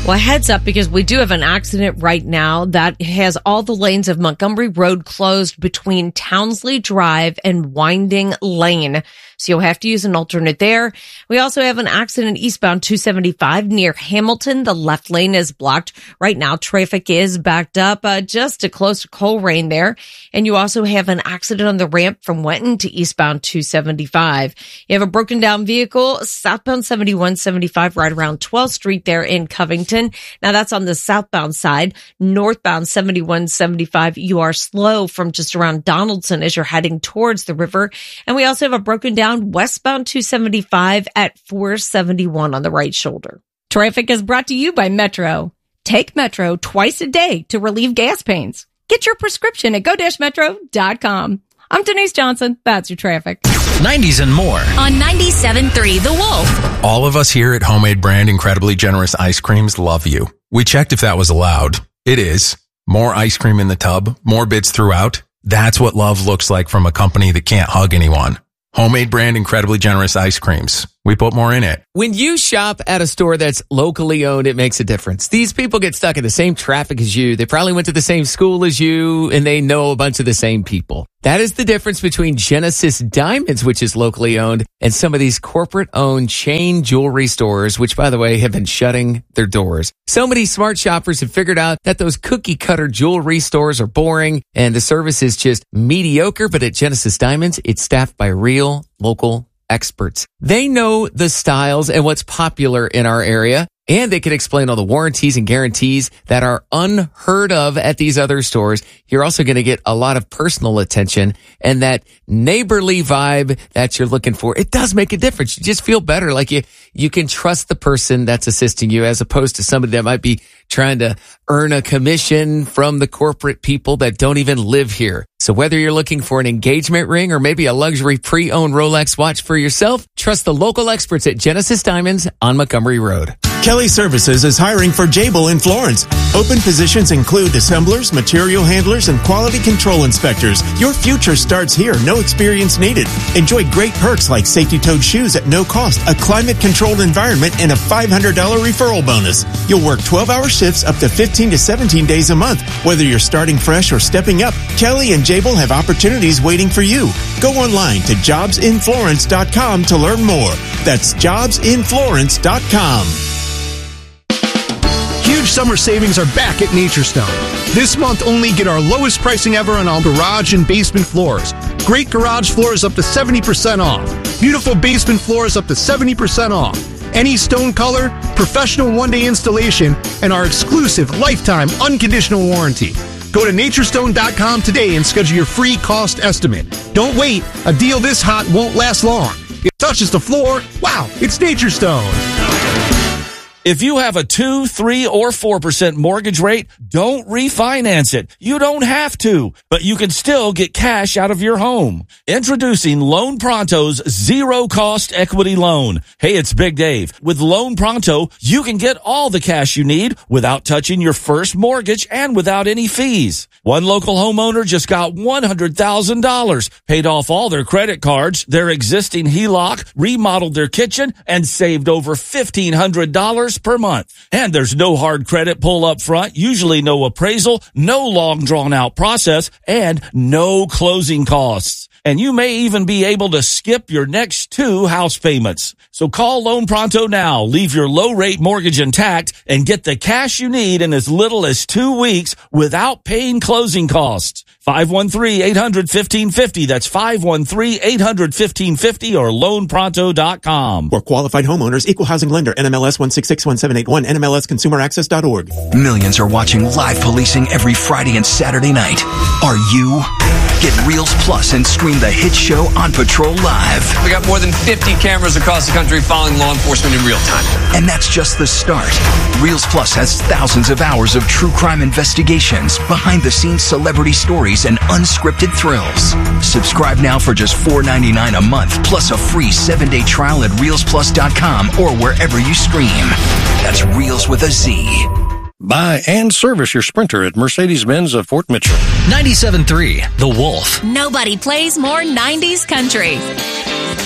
Well, heads up, because we do have an accident right now that has all the lanes of Montgomery Road closed between Townsley Drive and Winding Lane. So you'll have to use an alternate there. We also have an accident eastbound 275 near Hamilton. The left lane is blocked. Right now, traffic is backed up just to close to Coleraine there. And you also have an accident on the ramp from Wenton to eastbound 275. You have a broken down vehicle southbound 7175 right around 12th Street there in Covington. Now that's on the southbound side. Northbound 7175, you are slow from just around Donaldson as you're heading towards the river. And we also have a broken down westbound 275 at 471 on the right shoulder. Traffic is brought to you by Metro. Take Metro twice a day to relieve gas pains. Get your prescription at go-metro.com. I'm Denise Johnson. That's your traffic. 90s and more. On 97.3 The Wolf. All of us here at Homemade Brand Incredibly Generous Ice Creams love you. We checked if that was allowed. It is. More ice cream in the tub, more bits throughout. That's what love looks like from a company that can't hug anyone. Homemade Brand Incredibly Generous Ice Creams. We put more in it. When you shop at a store that's locally owned, it makes a difference. These people get stuck in the same traffic as you. They probably went to the same school as you, and they know a bunch of the same people. That is the difference between Genesis Diamonds, which is locally owned, and some of these corporate-owned chain jewelry stores, which, by the way, have been shutting their doors. So many smart shoppers have figured out that those cookie-cutter jewelry stores are boring, and the service is just mediocre. But at Genesis Diamonds, it's staffed by real, local experts. They know the styles and what's popular in our area, and they can explain all the warranties and guarantees that are unheard of at these other stores. You're also going to get a lot of personal attention and that neighborly vibe that you're looking for. It does make a difference. You just feel better, like you can trust the person that's assisting you as opposed to somebody that might be trying to earn a commission from the corporate people that don't even live here. So whether you're looking for an engagement ring or maybe a luxury pre-owned Rolex watch for yourself, trust the local experts at Genesis Diamonds on Montgomery Road. Kelly Services is hiring for Jabil in Florence. Open positions include assemblers, material handlers, and quality control inspectors. Your future starts here. No experience needed. Enjoy great perks like safety-toed shoes at no cost, a climate-controlled environment, and a $500 referral bonus. You'll work 12-hour shifts up to 15 to 17 days a month. Whether you're starting fresh or stepping up, Kelly and Jabil have opportunities waiting for you. Go online to jobsinflorence.com to learn more. That's jobsinflorence.com. Huge summer savings are back at Naturestone. This month, only get our lowest pricing ever on all garage and basement floors. Great garage floors up to 70% off. Beautiful basement floors up to 70% off. Any stone color, professional one-day installation, and our exclusive lifetime unconditional warranty. Go to Naturestone.com today and schedule your free cost estimate. Don't wait. A deal this hot won't last long. It touches the floor. Wow, it's Naturestone. If you have a 2, 3, or 4% mortgage rate, don't refinance it. You don't have to, but you can still get cash out of your home. Introducing Loan Pronto's zero-cost equity loan. Hey, it's Big Dave. With Loan Pronto, you can get all the cash you need without touching your first mortgage and without any fees. One local homeowner just got $100,000, paid off all their credit cards, their existing HELOC, remodeled their kitchen, and saved over $1,500 per month. And there's no hard credit pull up front, usually no appraisal, no long drawn out process, and no closing costs. And you may even be able to skip your next 2 house payments. So call Loan Pronto now, leave your low rate mortgage intact, and get the cash you need in as little as 2 weeks without paying closing costs. 513-800-1550. That's 513-800-1550 or loanpronto.com. For qualified homeowners, Equal Housing Lender, NMLS 1661781, NMLSConsumerAccess.org. Millions are watching live policing every Friday and Saturday night. Are you? Get Reels Plus and stream the hit show On Patrol Live. We got more than 50 cameras across the country following law enforcement in real time. And that's just the start. Reels Plus has thousands of hours of true crime investigations, behind-the-scenes celebrity stories, and unscripted thrills. Subscribe now for just $4.99 a month, plus a free 7-day trial at ReelsPlus.com or wherever you stream. That's Reels with a Z. Buy and service your Sprinter at Mercedes-Benz of Fort Mitchell. 97.3 The Wolf. Nobody plays more 90s country.